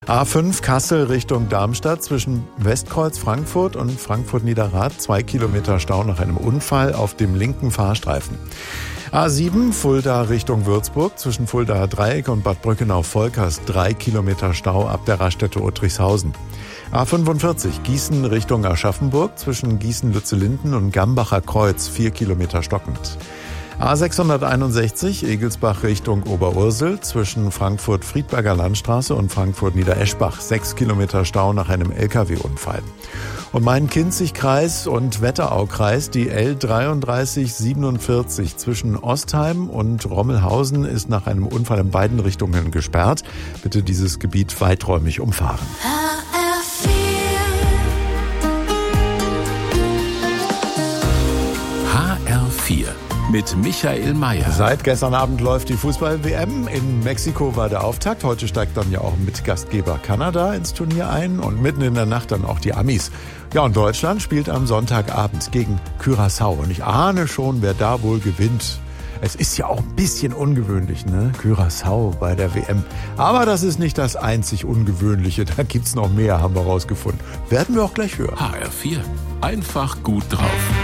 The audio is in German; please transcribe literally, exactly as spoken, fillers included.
A fünf Kassel Richtung Darmstadt zwischen Westkreuz Frankfurt und Frankfurt-Niederrad. Zwei Kilometer Stau nach einem Unfall auf dem linken Fahrstreifen. A sieben Fulda Richtung Würzburg zwischen Fuldaer Dreieck und Bad Brückenau-Volkers. Drei Kilometer Stau ab der Raststätte Uttrichshausen. A fünfundvierzig Gießen Richtung Aschaffenburg zwischen Gießen-Lützellinden und Gambacher Kreuz. Vier Kilometer stockend. A sechshunderteinundsechzig Egelsbach Richtung Oberursel zwischen Frankfurt-Friedberger Landstraße und Frankfurt-Niedereschbach. Sechs Kilometer Stau nach einem L K W-Unfall. Und Main-Kinzig-Kreis und Wetterau-Kreis, die L dreiunddreißig siebenundvierzig zwischen Ostheim und Rommelhausen ist nach einem Unfall in beiden Richtungen gesperrt. Bitte dieses Gebiet weiträumig umfahren. H R vier mit Michael Mayer. Seit gestern Abend läuft die Fußball-W M. In Mexiko war der Auftakt. Heute steigt dann ja auch mit Gastgeber Kanada ins Turnier ein und mitten in der Nacht dann auch die Amis. Ja, und Deutschland spielt am Sonntagabend gegen Curaçao. Und ich ahne schon, wer da wohl gewinnt. Es ist ja auch ein bisschen ungewöhnlich, ne? Curaçao bei der W M. Aber das ist nicht das einzig Ungewöhnliche. Da gibt's noch mehr, haben wir rausgefunden. Werden wir auch gleich hören. H R vier. Einfach gut drauf.